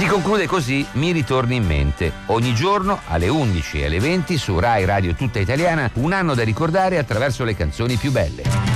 Si conclude così Mi ritorni in mente. Ogni giorno alle 11 e alle 20 su Rai Radio Tutta Italiana, un anno da ricordare attraverso le canzoni più belle.